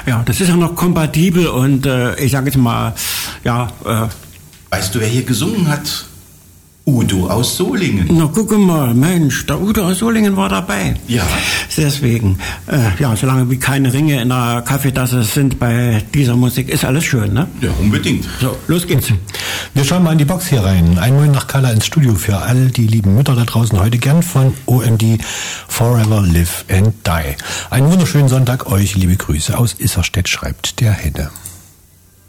Ja, das ist ja noch kompatibel und ich sage jetzt mal, Weißt du, wer hier gesungen hat? Udo aus Solingen. Na, guck mal, Mensch, der Udo aus Solingen war dabei. Ja. Deswegen, solange wie keine Ringe in der Kaffeetasse sind bei dieser Musik, ist alles schön, ne? Ja, unbedingt. So, los geht's. Wir schauen mal in die Box hier rein. Ein Moin nach Carla ins Studio für all die lieben Mütter da draußen. Heute gern von OMD Forever Live and Die. Einen wunderschönen Sonntag euch, liebe Grüße aus Isserstedt, schreibt der Henne.